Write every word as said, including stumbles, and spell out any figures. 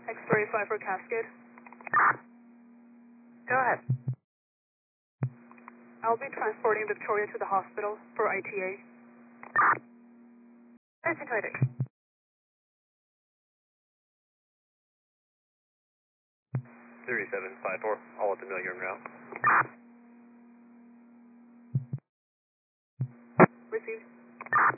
X-ray five for Cascade. Go ahead. I'll be transporting Victoria to the hospital for I T A. Designated. three seven five four, all at the million route. Received.